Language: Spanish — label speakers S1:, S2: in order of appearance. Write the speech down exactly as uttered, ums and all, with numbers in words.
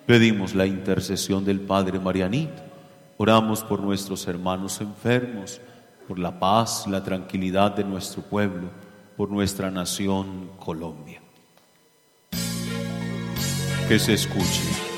S1: Pedimos la intercesión del Padre Marianito. Oramos por nuestros hermanos enfermos, por la paz, la tranquilidad de nuestro pueblo, por nuestra nación Colombia. Que se escuche